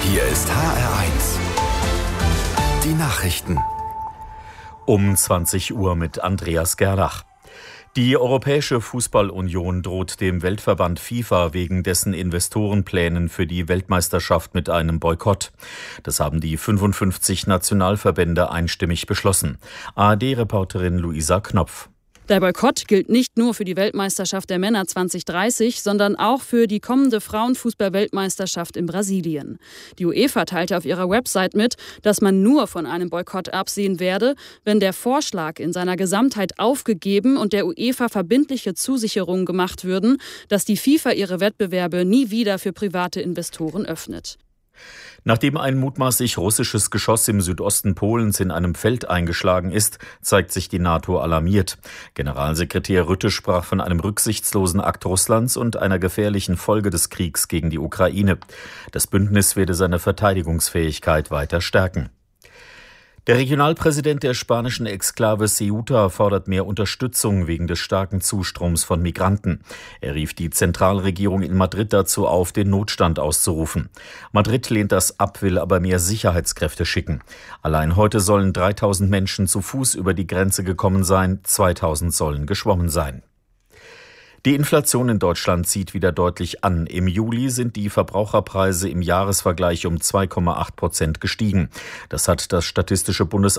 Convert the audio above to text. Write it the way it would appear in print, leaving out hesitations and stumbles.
Hier ist HR1. Die Nachrichten. Um 20 Uhr mit Andreas Gerlach. Die Europäische Fußballunion droht dem Weltverband FIFA wegen dessen Investorenplänen für die Weltmeisterschaft mit einem Boykott. Das haben die 55 Nationalverbände einstimmig beschlossen. ARD-Reporterin Luisa Knopf. Der Boykott gilt nicht nur für die Weltmeisterschaft der Männer 2030, sondern auch für die kommende Frauenfußball-Weltmeisterschaft in Brasilien. Die UEFA teilte auf ihrer Website mit, dass man nur von einem Boykott absehen werde, wenn der Vorschlag in seiner Gesamtheit aufgegeben und der UEFA verbindliche Zusicherungen gemacht würden, dass die FIFA ihre Wettbewerbe nie wieder für private Investoren öffnet. Nachdem ein mutmaßlich russisches Geschoss im Südosten Polens in einem Feld eingeschlagen ist, zeigt sich die NATO alarmiert. Generalsekretär Rutte sprach von einem rücksichtslosen Akt Russlands und einer gefährlichen Folge des Kriegs gegen die Ukraine. Das Bündnis werde seine Verteidigungsfähigkeit weiter stärken. Der Regionalpräsident der spanischen Exklave Ceuta fordert mehr Unterstützung wegen des starken Zustroms von Migranten. Er rief die Zentralregierung in Madrid dazu auf, den Notstand auszurufen. Madrid lehnt das ab, will aber mehr Sicherheitskräfte schicken. Allein heute sollen 3000 Menschen zu Fuß über die Grenze gekommen sein, 2000 sollen geschwommen sein. Die Inflation in Deutschland zieht wieder deutlich an. Im Juli sind die Verbraucherpreise im Jahresvergleich um 2,8% gestiegen. Das hat das Statistische Bundesamt